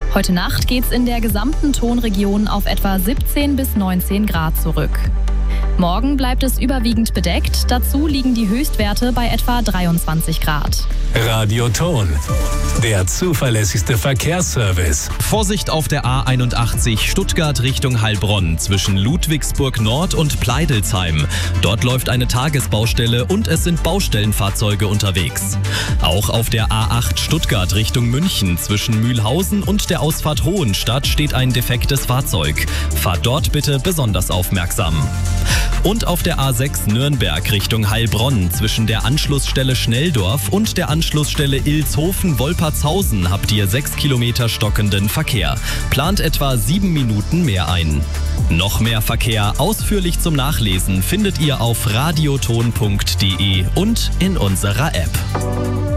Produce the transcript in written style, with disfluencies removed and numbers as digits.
Heute Nacht geht's in der gesamten Tonregion auf etwa 17 bis 19 Grad zurück. Morgen bleibt es überwiegend bedeckt, dazu liegen die Höchstwerte bei etwa 23 Grad. Radio Ton, der zuverlässigste Verkehrsservice. Vorsicht auf der A81 Stuttgart Richtung Heilbronn zwischen Ludwigsburg Nord und Pleidelsheim. Dort läuft eine Tagesbaustelle und es sind Baustellenfahrzeuge unterwegs. Auch auf der A8 Stuttgart Richtung München zwischen Mühlhausen und der Ausfahrt Hohenstadt steht ein defektes Fahrzeug. Fahrt dort bitte besonders aufmerksam. Und auf der A6 Nürnberg Richtung Heilbronn zwischen der Anschlussstelle Schnelldorf und der Anschlussstelle Ilshofen-Wolpertshausen habt ihr 6 Kilometer stockenden Verkehr. Plant etwa 7 Minuten mehr ein. Noch mehr Verkehr ausführlich zum Nachlesen findet ihr auf radioton.de und in unserer App.